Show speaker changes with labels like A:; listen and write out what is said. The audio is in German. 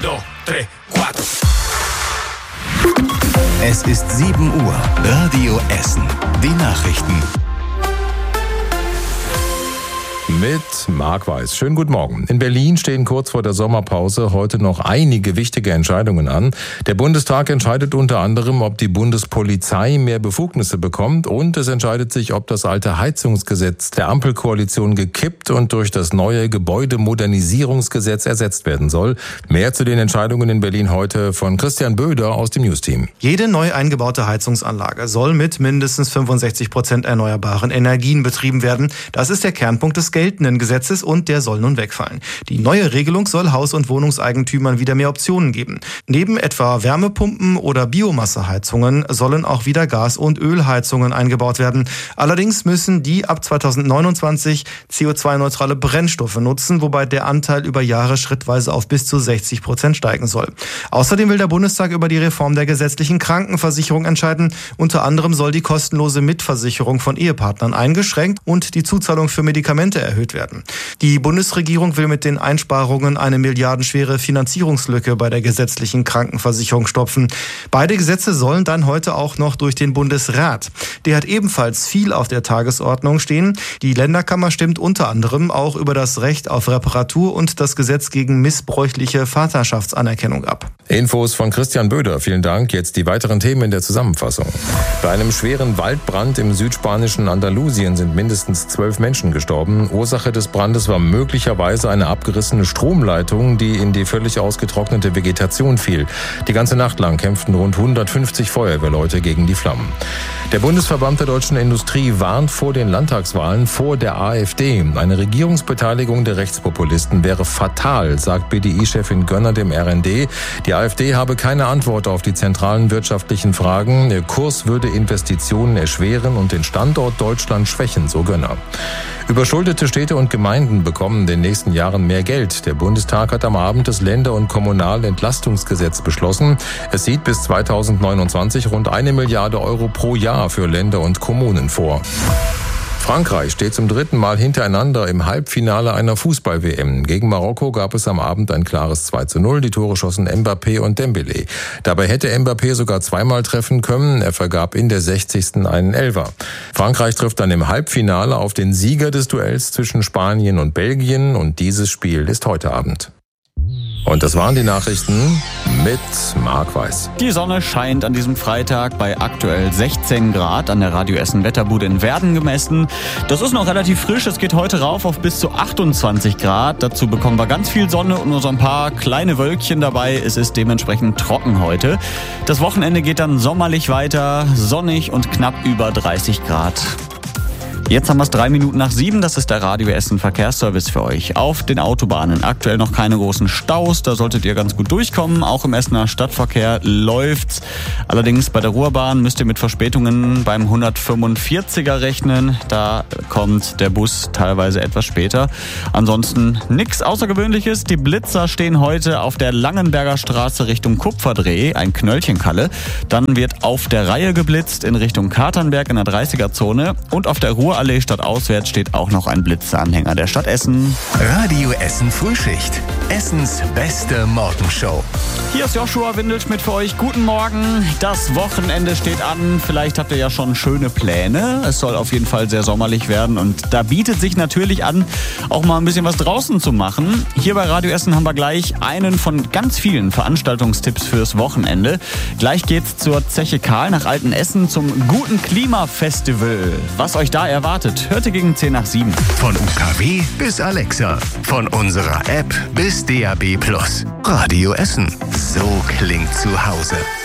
A: 2, 3, 4.
B: Es ist 7 Uhr. Radio Essen. Die Nachrichten.
C: Mit Marc Weiß. Schönen guten Morgen. In Berlin stehen kurz vor der Sommerpause heute noch einige wichtige Entscheidungen an. Der Bundestag entscheidet unter anderem, ob die Bundespolizei mehr Befugnisse bekommt, und es entscheidet sich, ob das alte Heizungsgesetz der Ampelkoalition gekippt und durch das neue Gebäudemodernisierungsgesetz ersetzt werden soll. Mehr zu den Entscheidungen in Berlin heute von Christian Böder aus dem News-Team.
D: Jede neu eingebaute Heizungsanlage soll mit mindestens 65% erneuerbaren Energien betrieben werden. Das ist der Kernpunkt des geltenden Gesetzes und der soll nun wegfallen. Die neue Regelung soll Haus- und Wohnungseigentümern wieder mehr Optionen geben. Neben etwa Wärmepumpen oder Biomasseheizungen sollen auch wieder Gas- und Ölheizungen eingebaut werden. Allerdings müssen die ab 2029 CO2-neutrale Brennstoffe nutzen, wobei der Anteil über Jahre schrittweise auf bis zu 60% steigen soll. Außerdem will der Bundestag über die Reform der gesetzlichen Krankenversicherung entscheiden. Unter anderem soll die kostenlose Mitversicherung von Ehepartnern eingeschränkt und die Zuzahlung für Medikamente erhöht werden. Die Bundesregierung will mit den Einsparungen eine milliardenschwere Finanzierungslücke bei der gesetzlichen Krankenversicherung stopfen. Beide Gesetze sollen dann heute auch noch durch den Bundesrat. Der hat ebenfalls viel auf der Tagesordnung stehen. Die Länderkammer stimmt unter anderem auch über das Recht auf Reparatur und das Gesetz gegen missbräuchliche Vaterschaftsanerkennung ab.
C: Infos von Christian Böder. Vielen Dank. Jetzt die weiteren Themen in der Zusammenfassung. Bei einem schweren Waldbrand im südspanischen Andalusien sind mindestens 12 Menschen gestorben. Ursache des Brandes war möglicherweise eine abgerissene Stromleitung, die in die völlig ausgetrocknete Vegetation fiel. Die ganze Nacht lang kämpften rund 150 Feuerwehrleute gegen die Flammen. Der Bundesverband der deutschen Industrie warnt vor den Landtagswahlen vor der AfD. Eine Regierungsbeteiligung der Rechtspopulisten wäre fatal, sagt BDI-Chefin Gönner dem RND. Die AfD habe keine Antwort auf die zentralen wirtschaftlichen Fragen. Der Kurs würde Investitionen erschweren und den Standort Deutschland schwächen, so Gönner. Überschuldete Städte und Gemeinden bekommen in den nächsten Jahren mehr Geld. Der Bundestag hat am Abend das Länder- und Kommunalentlastungsgesetz beschlossen. Es sieht bis 2029 rund 1 Milliarde Euro pro Jahr für Länder und Kommunen vor. Frankreich steht zum 3. Mal hintereinander im Halbfinale einer Fußball-WM. Gegen Marokko gab es am Abend ein klares 2:0. Die Tore schossen Mbappé und Dembélé. Dabei hätte Mbappé sogar 2-mal treffen können. Er vergab in der 60. einen Elfer. Frankreich trifft dann im Halbfinale auf den Sieger des Duells zwischen Spanien und Belgien. Und dieses Spiel ist heute Abend. Und das waren die Nachrichten mit Marc Weiß.
E: Die Sonne scheint an diesem Freitag bei aktuell 16 Grad an der Radio Essen Wetterbude in Werden gemessen. Das ist noch relativ frisch. Es geht heute rauf auf bis zu 28 Grad. Dazu bekommen wir ganz viel Sonne und nur so ein paar kleine Wölkchen dabei. Es ist dementsprechend trocken heute. Das Wochenende geht dann sommerlich weiter, sonnig und knapp über 30 Grad. Jetzt haben wir es 3 Minuten nach 7. Das ist der Radio Essen Verkehrsservice für euch. Auf den Autobahnen aktuell noch keine großen Staus. Da solltet ihr ganz gut durchkommen. Auch im Essener Stadtverkehr läuft's. Allerdings bei der Ruhrbahn müsst ihr mit Verspätungen beim 145er rechnen. Da kommt der Bus teilweise etwas später. Ansonsten nichts Außergewöhnliches. Die Blitzer stehen heute auf der Langenberger Straße Richtung Kupferdreh, ein Knöllchenkhalle. Dann wird auf der Reihe geblitzt in Richtung Katernberg in der 30er-Zone. Und auf der Ruhrallee stadtauswärts steht auch noch ein Blitzeranhänger der Stadt Essen.
B: Radio Essen Frühschicht. Essens beste Morgenshow.
E: Hier ist Joshua Windelschmidt für euch. Guten Morgen. Das Wochenende steht an. Vielleicht habt ihr ja schon schöne Pläne. Es soll auf jeden Fall sehr sommerlich werden. Und da bietet sich natürlich an, auch mal ein bisschen was draußen zu machen. Hier bei Radio Essen haben wir gleich einen von ganz vielen Veranstaltungstipps fürs Wochenende. Gleich geht's zur Zeche Karl nach Altenessen zum Guten Klimafestival. Was euch da erwartet, hört ihr gegen 10 nach 7.
B: Von UKW bis Alexa. Von unserer App bis DAB+. Radio Essen. So klingt zu Hause.